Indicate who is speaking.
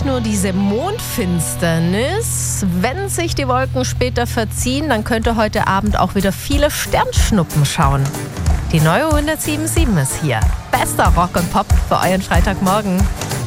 Speaker 1: nur diese Mondfinsternis. Wenn sich die Wolken später verziehen, dann könnte heute Abend auch wieder viele Sternschnuppen schauen. Die neue 107.7 ist hier. Bester Rock und Pop für euren Freitagmorgen.